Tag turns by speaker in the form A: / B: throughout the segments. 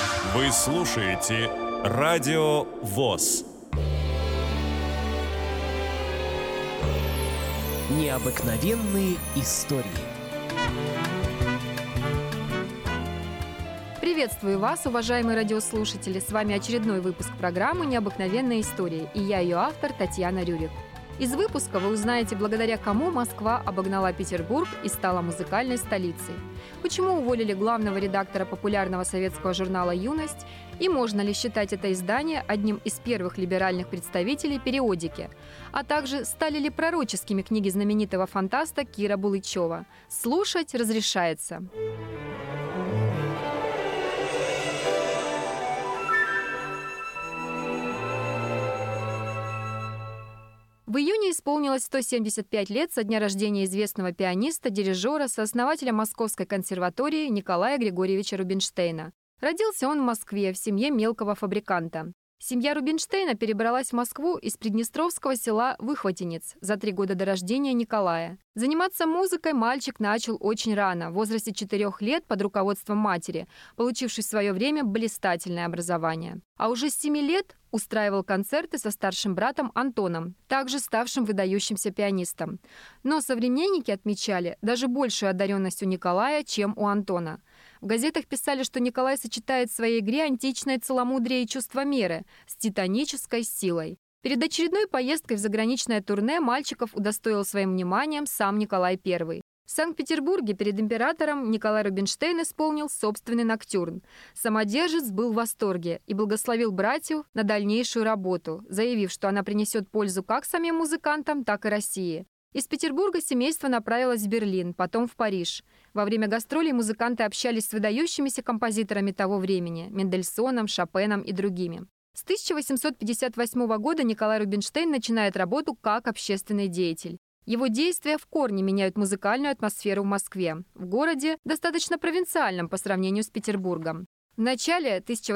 A: Вы слушаете Радио ВОС.
B: Необыкновенные истории.
C: Приветствую вас, уважаемые радиослушатели! С вами очередной выпуск программы «Необыкновенные истории» и я, ее автор, Татьяна Рюрик. Из выпуска вы узнаете, благодаря кому Москва обогнала Петербург и стала музыкальной столицей, почему уволили главного редактора популярного советского журнала «Юность» и можно ли считать это издание одним из первых либеральных представителей периодики, а также стали ли пророческими книги знаменитого фантаста Кира Булычева. Слушать разрешается. В июне исполнилось 175 лет со дня рождения известного пианиста, дирижера, сооснователя Московской консерватории Николая Григорьевича Рубинштейна. Родился он в Москве в семье мелкого фабриканта. Семья Рубинштейна перебралась в Москву из приднестровского села Выхватинец за 3 года до рождения Николая. Заниматься музыкой мальчик начал очень рано, в возрасте 4 лет под руководством матери, получившей в свое время блистательное образование. А уже с 7 лет устраивал концерты со старшим братом Антоном, также ставшим выдающимся пианистом. Но современники отмечали даже большую одаренность у Николая, чем у Антона. В газетах писали, что Николай сочетает в своей игре античное целомудрие и чувство меры с титанической силой. Перед очередной поездкой в заграничное турне мальчиков удостоил своим вниманием сам Николай I. В Санкт-Петербурге перед императором Николай Рубинштейн исполнил собственный ноктюрн. Самодержец был в восторге и благословил братьев на дальнейшую работу, заявив, что она принесет пользу как самим музыкантам, так и России. Из Петербурга семейство направилось в Берлин, потом в Париж. Во время гастролей музыканты общались с выдающимися композиторами того времени – Мендельсоном, Шопеном и другими. С 1858 года Николай Рубинштейн начинает работу как общественный деятель. Его действия в корне меняют музыкальную атмосферу в Москве, в городе, достаточно провинциальном по сравнению с Петербургом. В начале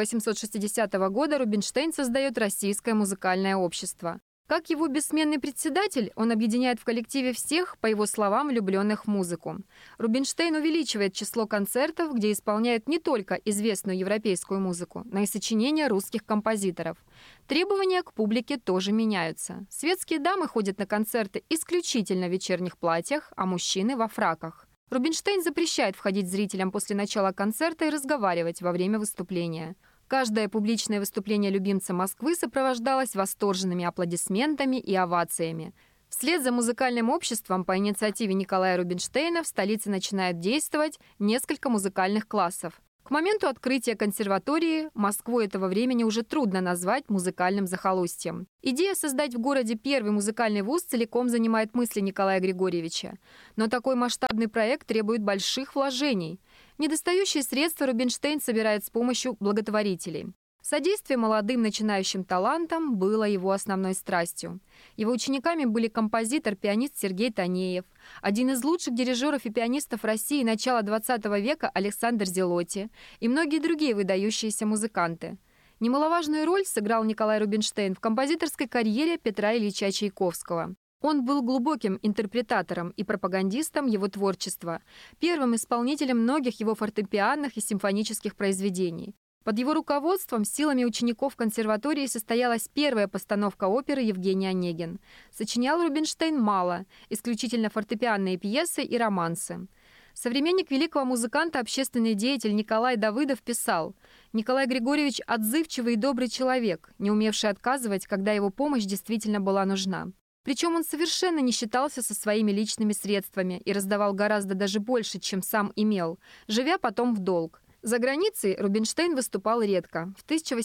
C: 1860 года Рубинштейн создает Российское музыкальное общество. Как его бессменный председатель, он объединяет в коллективе всех, по его словам, влюбленных в музыку. Рубинштейн увеличивает число концертов, где исполняют не только известную европейскую музыку, но и сочинения русских композиторов. Требования к публике тоже меняются. Светские дамы ходят на концерты исключительно в вечерних платьях, а мужчины – во фраках. Рубинштейн запрещает входить зрителям после начала концерта и разговаривать во время выступления. Каждое публичное выступление любимца Москвы сопровождалось восторженными аплодисментами и овациями. Вслед за музыкальным обществом по инициативе Николая Рубинштейна в столице начинают действовать несколько музыкальных классов. К моменту открытия консерватории Москву этого времени уже трудно назвать музыкальным захолустьем. Идея создать в городе первый музыкальный вуз целиком занимает мысли Николая Григорьевича. Но такой масштабный проект требует больших вложений. Недостающие средства Рубинштейн собирает с помощью благотворителей. Содействие молодым начинающим талантам было его основной страстью. Его учениками были композитор, пианист Сергей Танеев, один из лучших дирижеров и пианистов России начала XX века Александр Зелотти и многие другие выдающиеся музыканты. Немаловажную роль сыграл Николай Рубинштейн в композиторской карьере Петра Ильича Чайковского. Он был глубоким интерпретатором и пропагандистом его творчества, первым исполнителем многих его фортепианных и симфонических произведений. Под его руководством силами учеников консерватории состоялась первая постановка оперы «Евгений Онегин». Сочинял Рубинштейн мало, исключительно фортепианные пьесы и романсы. Современник великого музыканта, общественный деятель Николай Давыдов писал: «Николай Григорьевич – отзывчивый и добрый человек, не умевший отказывать, когда его помощь действительно была нужна». Причем он совершенно не считался со своими личными средствами и раздавал гораздо даже больше, чем сам имел, живя потом в долг. За границей Рубинштейн выступал редко. В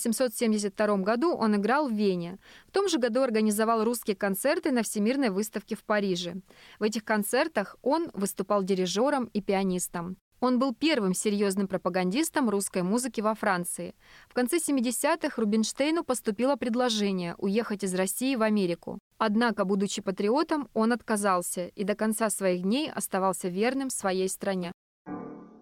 C: 1872 году он играл в Вене. В том же году организовал русские концерты на Всемирной выставке в Париже. В этих концертах он выступал дирижером и пианистом. Он был первым серьезным пропагандистом русской музыки во Франции. В конце 70-х Рубинштейну поступило предложение уехать из России в Америку. Однако, будучи патриотом, он отказался и до конца своих дней оставался верным своей стране.